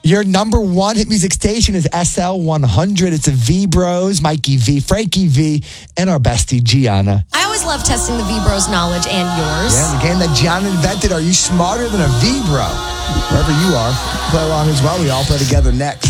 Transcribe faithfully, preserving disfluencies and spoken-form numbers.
Your number one hit music station is S L one hundred. It's a V Bros, Mikey V, Frankie V, and our bestie, Gianna. I always love testing the V Bros knowledge and yours. Yeah, the game that Gianna invented. Are you smarter than a V Bro? Wherever you are, play along as well. We all play together next.